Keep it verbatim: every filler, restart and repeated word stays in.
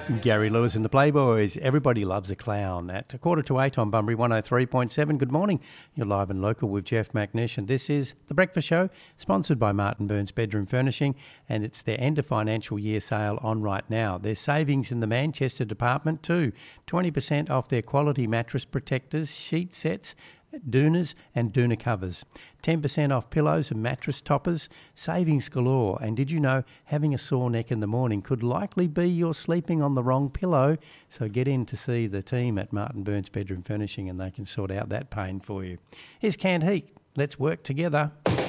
Gary Lewis and the Playboys. Everybody loves a clown. At a quarter to eight on Bunbury one oh three point seven. Good morning. You're live and local with Jeff McNish, and this is The Breakfast Show, sponsored by Martin Burns Bedroom Furnishing, and it's their end of financial year sale on right now. There's savings in the Manchester department too. twenty percent off their quality mattress protectors, sheet sets, Doonas and Doona covers. ten percent off pillows and mattress toppers. Savings galore. And did you know having a sore neck in the morning could likely be you're sleeping on the wrong pillow? So get in to see the team at Martin Burns Bedroom Furnishing and they can sort out that pain for you. Here's Canned Heat. Let's work together.